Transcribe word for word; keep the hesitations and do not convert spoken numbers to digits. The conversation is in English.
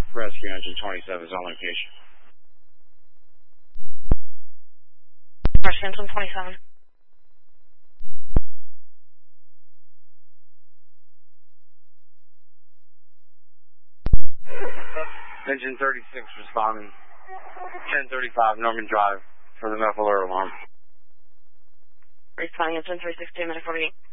Rescue Engine twenty-seven is on location. Rescue Engine twenty-seven. Engine thirty-six responding. ten thirty-five Norman Drive for the muffler alarm. Responding Engine three sixty, minute forty-eight.